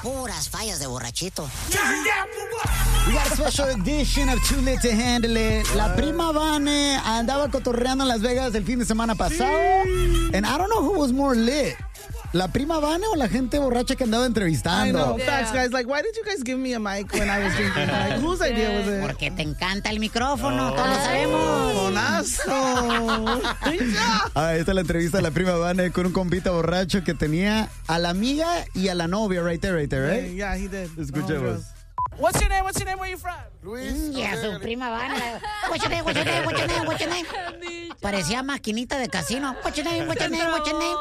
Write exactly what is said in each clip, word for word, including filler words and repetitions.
Puras fallas de borrachito. We got a special edition of Too Lit to Handle It. La prima Vane andaba cotorreando en Las Vegas el fin de semana pasado. And I don't know who was more lit. ¿La prima Vane o la gente borracha que andaba entrevistando? I know. Yeah. Facts, guys. Like, why did you guys give me a mic when I was drinking? Like, whose idea was it? Porque te encanta el micrófono, todos lo sabemos. Bonazo. Ah, esta es la entrevista de la prima Vane con un compita borracho que tenía a la amiga y a la novia. Right there, right there, right? Yeah, he did. Escuchemos. What's your name? What's your name? Where you from? Luis. Y a su prima Vane. What's your name, what's your name, what's your name, what's your name? Parecía maquinita de casino. What's your name, what's your name, what's your name?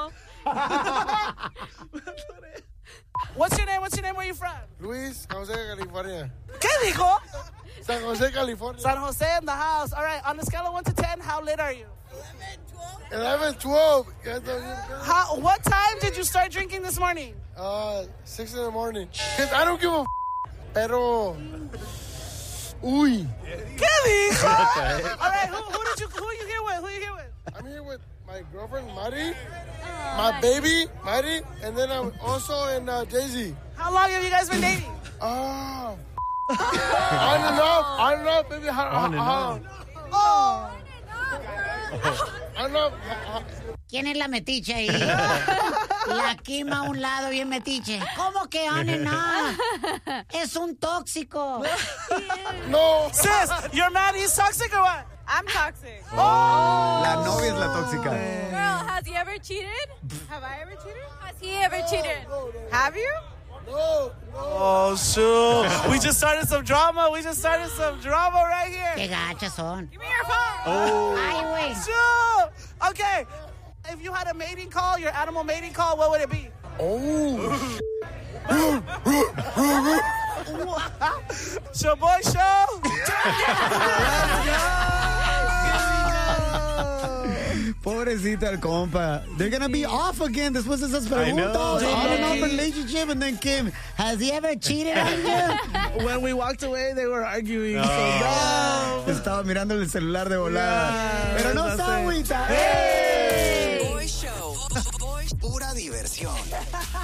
What's your name? What's your name? Where you from? Luis, San Jose, California. ¿Qué dijo? San Jose, California. San Jose in the house. All right. On a scale of one to ten, how lit are you? eleven, twelve. How? What time did you start drinking this morning? Uh, six in the morning. Cause I don't give a f- pero... Uy. ¿Qué dijo? All right. Who, who did you? Who are you here with? Who are you here with? I'm here with my girlfriend, Mari, my baby, Mari, and then I'm also in uh, Daisy. How long have you guys been dating? Oh. On and off, on and off, baby. How, On and how, off. Oh. I don't know. ¿Quién es la metiche ahí? La Kim a un lado, bien metiche. ¿Cómo que on and off? Es un tóxico. No. Sis, your man is toxic or what? I'm toxic. La novia es la tóxica. Girl, has he ever cheated? Have I ever cheated? Has he ever cheated? Have you? No. Oh, shoot. We just started some drama. We just started some drama right here. Qué gachas son. Give me your phone. Oh. Ay, güey. Shoot. Okay. If you had a mating call, your animal mating call, what would it be? Oh. Show boy show. Pobrecito el compa. They're gonna be off again después de esas preguntas. know. On and off relationship, and then Kim, has he ever cheated on you? When we walked away, they were arguing. No. So no. Estaba mirando el celular de volada. Yeah, Pero no that's está it. agüita. ¡Hey!